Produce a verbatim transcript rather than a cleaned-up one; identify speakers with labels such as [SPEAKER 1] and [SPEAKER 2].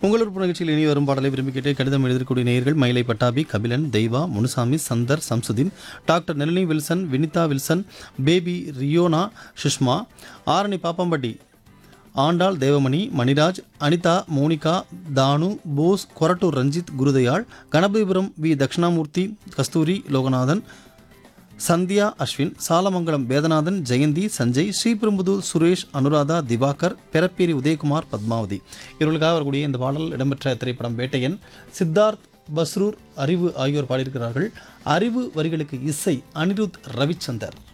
[SPEAKER 1] உங்களூர் நிகழ்ச்சியில் இனி வரும் பாடலை விரும்பி கேட்டு கடிதம் எழுதக்கூடிய நேயர்கள் மயிலை பட்டாபி, கபிலன், தெய்வா, Munusamy, Chandar, Samsudeen, doctor Nalini Wilson, Vinitha Wilson, baby Riona, Sushma, Arani Pappampatti, Andal Devamani, Maniraj, Anitha, Monica, Thanu, Bose, Korattur Ranjith, Gurudayal, Ganapathipuram we Dakshinamurthy, கஸ்தூரி, லோகநாதன், சந்தியா, அஸ்வின், சாலமங்கலம் வேதநாதன், ஜெயந்தி, சஞ்சய், ஸ்ரீபெரும்புதூர் சுரேஷ், அனுராதா, திவாகர், பெரப்பேரி உதயகுமார், பத்மாவதி இவர்களுக்காக வரக்கூடிய இந்த பாடல் இடம்பெற்ற திரைப்படம் வேட்டையன். சித்தார்த், பஸ்ரூர், அறிவு ஆகியோர் பாடியிருக்கிறார்கள். அறிவு வரிகளுக்கு இசை அனிருத் ரவிச்சந்தர்.